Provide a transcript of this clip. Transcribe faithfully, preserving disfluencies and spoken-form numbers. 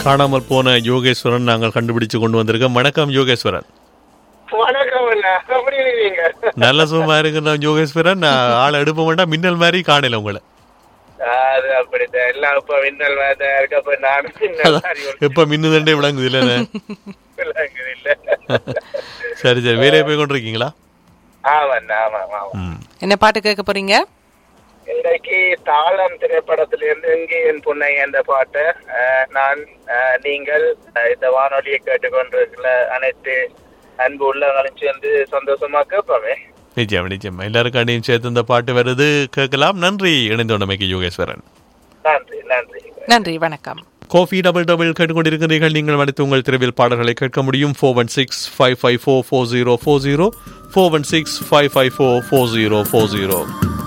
காணாமல் போன யோகேஸ்வரன் நாங்கள் கண்டுபிடிச்சு கொண்டு வந்திருக்கோம். வணக்கம் யோகேஸ்வரன். வணக்கம் அண்ணா, எப்படி இருக்கீங்க? நல்ல சும்மா இருக்குண்ணா யோகேஸ்வரன். ஆள் எடுப்ப வேண்டாம், மின்னல் மாதிரி காணல உங்களை. அது அப்படித்தான் எல்லாம் இப்ப மின்னல் மாதிரி இருக்கப்ப நானும் மின்னல் மாதிரி எப்ப மின்னுதண்டே விளங்குது இல்ல? விளங்குது இல்ல. சரி சரி, வேலையை போய் கொண்டிருக்கீங்களா? ஆமாண்ணா, ஆமா ஆமா. என்ன பாட்டு கேட்க போறீங்க? இன்றைக்கு தாளம் திரைப்படத்துல இருந்து இங்கே என் பொண்ணை என்ற பாட்டு. நான் நீங்கள் இந்த வானொலியை கேட்டுக்கொண்டிருக்கிற அனைத்து அன்பு உள்ளவங்களும் சேர்ந்து சந்தோஷமா கேட்போமே. நிச்சயம் நிச்சயம், எல்லாருக்கும் அணியும் சேர்த்து இந்த பாட்டு வருது, கேட்கலாம். நன்றி இணைந்தோண்டமைக்கு யோகேஸ்வரன். நன்றி நன்றி நன்றி, வணக்கம். காஃபி டபுள் டபுள் கேட்டுக்கொண்டிருக்கிறீர்கள். நீங்கள் அனைத்து உங்கள் திரைவில் பாடல்களை கேட்க முடியும். Four one six five five four four zero four zero four one six five five four four zero four zero.